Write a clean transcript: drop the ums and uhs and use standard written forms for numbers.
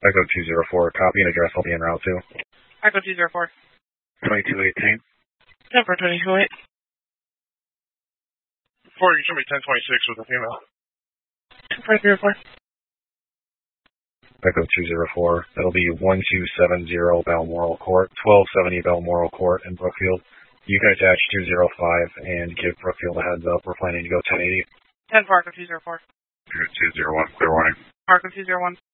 Echo 204, copy and address. I'll be en route to. Echo 204. 2218. 10 for 2208. 4, you should be 1026 with a female. 10 for 304. Echo 204. That'll be 1270 Balmoral Court, 1270 Balmoral Court in Brookfield. You can attach 205 and give Brookfield a heads up. We're planning to go 1080. 10 for Echo 204. 201, clear warning. Echo 201.